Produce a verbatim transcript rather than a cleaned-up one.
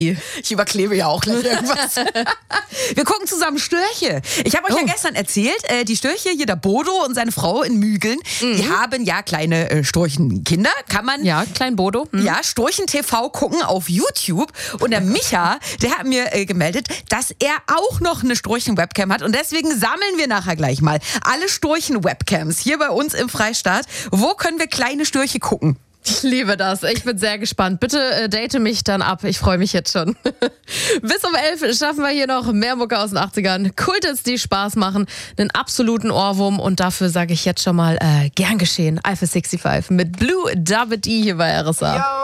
Ich überklebe ja auch gleich irgendwas. Wir gucken zusammen Störche. Ich habe euch Oh. ja gestern erzählt, äh, die Störche hier, der Bodo und seine Frau in Mügeln, mhm. die haben ja kleine äh, Storchenkinder. Kann man Ja, klein Bodo. Mhm. ja Storchen T V gucken auf YouTube. Und der Micha, der hat mir äh, gemeldet, dass er auch noch eine Storchen-Webcam hat. Und deswegen sammeln wir nachher gleich mal alle Storchen-Webcams hier bei uns im Freistaat. Wo können wir kleine Störche gucken? Ich liebe das. Ich bin sehr gespannt. Bitte äh, date mich dann ab. Ich freue mich jetzt schon. Bis um elf schaffen wir hier noch mehr Mucke aus den achtzigern. Kulthits, die Spaß machen. Einen absoluten Ohrwurm. Und dafür sage ich jetzt schon mal äh, gern geschehen. Alpha fünfundsiebzig mit Blue Double D hier bei R S A.